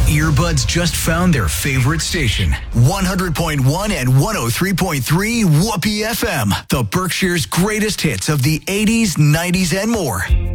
earbuds just found their favorite station. 100.1 and 103.3 Whoopee FM. The Berkshire's greatest hits of the 80s, 90s, and more.